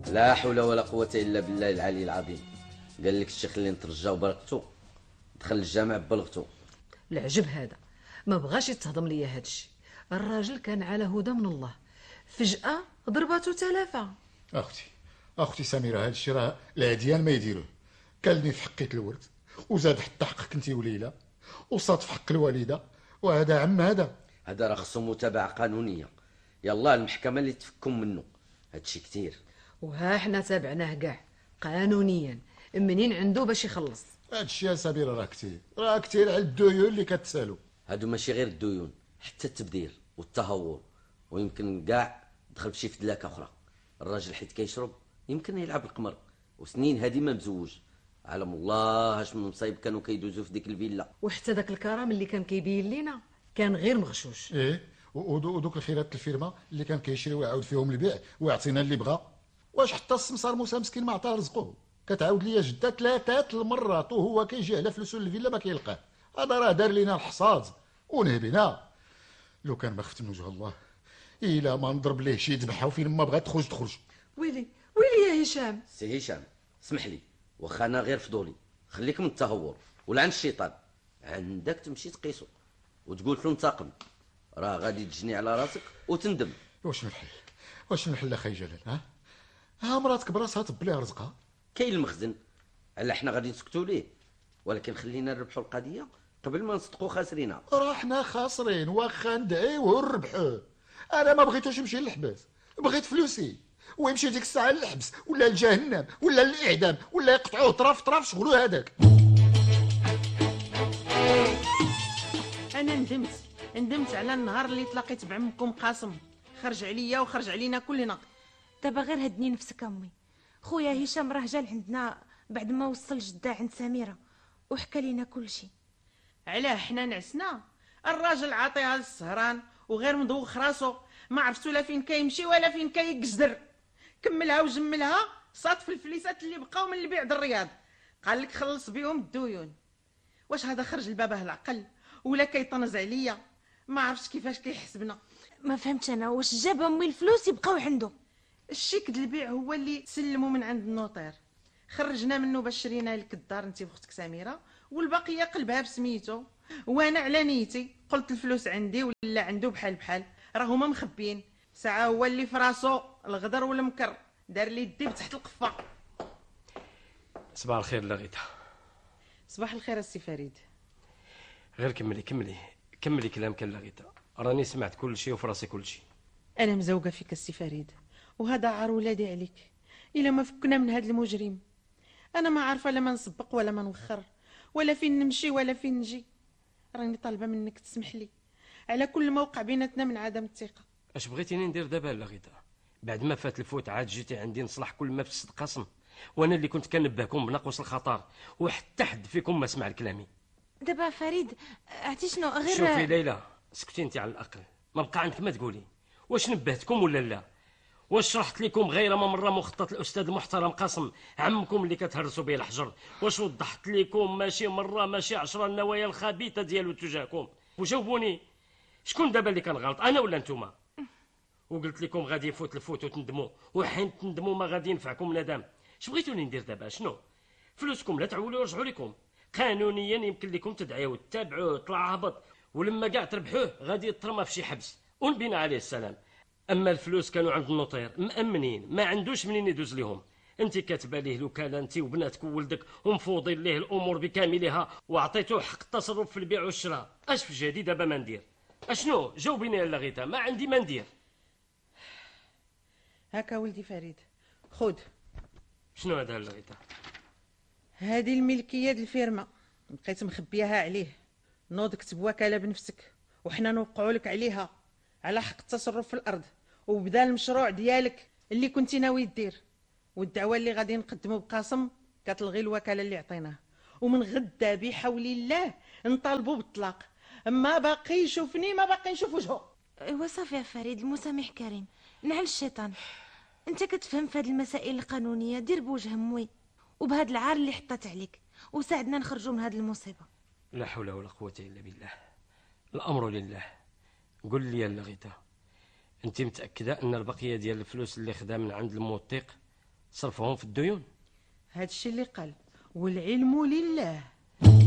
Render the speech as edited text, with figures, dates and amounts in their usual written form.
لا حول ولا قوة إلا بالله العلي العظيم. قال لك الشيخ اللي نترجاو بركتو دخل الجامع بلغتو. العجب هذا، ما بغاش يتهضم ليا هادشي. الراجل كان على هدى من الله، فجأة ضرباتو تلافة. اختي سميره، هاد الشيء راه العديان ما يديروه. كلني في حقية الورث، وزاد حتى حقك انت وليلى، وصاد في حق الوالده، وهذا عم هذا راه خصو متابعه قانونيه. يلا المحكمه اللي تفكم منه. هادشي كتير. وها حنا تابعناه كاع قانونيا منين عنده باش يخلص. هاد الشيء يا سميره راه كتير على الديون اللي كتسالو. هادو ماشي غير الديون، حتى التبذير والتهور، ويمكن كاع دخل في شي فدلاكه اخرى. الراجل حيت كيشرب يمكن يلعب القمر، وسنين هادي ما مزوج. علم الله اش من مصايب كانوا كيدوزوا في ديك الفيلا. وحتى داك الكرام اللي كان كيبين لينا كان غير مغشوش. ودوك الخيرات الفيرما اللي كان كيشري ويعاود فيهم البيع ويعطينا اللي بغا. واش حتى السمسار موسى مسكين ما عطاه رزقه؟ كتعاود ليا جده 3 المرات وهو كيجي على فلوسو للفيلا ما كيلقاه. هذا راه دار لينا الحصاد ونهبنا. لو كان ما خفت من وجه الله الا ما نضرب ليه شي ذبحه، وفين ما بغات تخرج. ويلي يا هشام. سي هشام اسمح لي، واخا انا غير فضولي، خليك من التهور ولعن الشيطان. عندك تمشي تقيسو وتقول له انتقم، راه غادي تجني على راسك وتندم. واش الحل اخي جلال؟ ها مراتك براسها طب ليها رزقها. كاين المخزن، على حنا غادي نسكتوا ليه، ولكن خلينا نربحوا القضيه قبل ما نصدقوا خاسرين. راه حنا خاسرين واخا ندعيوه ونربحوه. انا ما بغيتوش يمشي للحبس، بغيت فلوسي ويمشي ديك الساعه للحبس ولا لجهنم ولا للاعدام ولا يقطعوه طرف شغلوا هذاك. انا ندمت على النهار اللي تلاقيت بعمكم قاسم. خرج عليا وخرج علينا كلنا. دابا غير هدني نفسك امي. خويا هشام راه جا لعندنا بعد ما وصل جده عند سميره وحكى لينا كل شيء. علاه حنا نعسنا؟ الراجل عاطيها للسهران وغير مدوخ راسو، ما عرفتو لا فين كيمشي ولا فين كيقزدر. كملها وجملها صات في الفليسات اللي بقاو من البيع د الرياض. قال لك خلص بيهم الديون. واش هذا خرج لبابه العقل ولا كيطنز عليا؟ ما عرفتش كيفاش كيحسبنا. ما فهمتش انا واش جاب امي الفلوس يبقاو عنده. الشيك د البيع هو اللي سلمو من عند النوطير، خرجنا منه باش شرينا لك الدار انت وختك سميره، والبقيه قلبها بسميتو. وانا على نيتي قلت الفلوس عندي ولا عنده بحال راه هما مخبيين. ساعه هو اللي فراسو الغدر والمكر دار لي الديب تحت القفه. صباح الخير لغيتها. صباح الخير السي فريد. غير كملي كلامك لغيتها، راني سمعت كل شيء وفراسي كل شيء. انا مزوقه فيك السي فريد، وهذا عار ولادي عليك. الا ما فكنا من هذا المجرم انا ما عارفه لا ما نسبق ولا ما نوخر ولا فين نمشي ولا فين نجي. راني طالبه منك تسمح لي على كل موقع بيناتنا من عدم الثقه. اش بغيتيني ندير دابا لغيتها؟ بعد ما فات الفوت عاد جيتي عندي نصلح كل ما فسد قسم، وانا اللي كنت كنبهكم بناقص الخطر، وحتى حد فيكم ما سمع كلامي. دابا فريد عرفتي شنو غير شوفي ليلى، سكتي انت على الاقل، ما بقى عندك ما تقولي. واش نبهتكم ولا لا؟ واش شرحت لكم غير ما مره مخطط الاستاذ المحترم قاسم عمكم اللي كتهرسوا به الحجر؟ واش وضحت لكم ماشي مره ماشي 10 النوايا الخبيثه ديالو تجاهكم؟ وجاوبوني، شكون دابا اللي كان غلط، انا ولا نتوما؟ وقلت لكم غادي يفوت الفوت وتندموا، وحين تندموا ما غادي ينفعكم ندم. اش بغيتوني ندير دابا؟ شنو فلوسكم لا تعولوا ورجعوا لكم. قانونيا يمكن لكم تدعيوه تتابعوه طلع هبط، ولما كاع تربحوه غادي يترمى في شي حبس ونبينا عليه السلام. اما الفلوس كانوا عند النوطير مأمنين، ما عندوش منين يدوز لهم. انت كاتبه ليه الوكاله انت وبناتك وولدك ومفوضين ليه الامور بكاملها، وعطيتوه حق التصرف في البيع والشراء. اش في جديد دابا ما ندير؟ اشنو جاوبيني يا لغيتها، ما عندي ما ندير. هكا ولدي فريد خذ. شنو هذا لغيتها؟ هذه الملكيه ديال الفيرما بقيت مخبياها عليه. نوض كتب وكاله بنفسك وحنا نوقعوا لك عليها على حق التصرف في الارض، وبدا المشروع ديالك اللي كنتي ناوي دير. والدعوه اللي غادي نقدموا بقاسم كتلغي الوكاله اللي عطيناه، ومن غدا بحول الله نطالبوا بالطلاق. ما باقي يشوفني ما باقي نشوف وجهه. ايوا صافي يا فريد، المسامح كريم، نعل الشيطان. انت كتفهم في هذه المسائل القانونيه، دير بوجه امي وبهذا العار اللي حطت عليك وساعدنا نخرجوا من هذه المصيبه. لا حول ولا قوه الا بالله، الامر لله. قل لي يا لغيتها، انت متاكده ان البقيه ديال الفلوس اللي خدا من عند الموثق صرفهم في الديون. هادشي اللي قال، والعلم لله.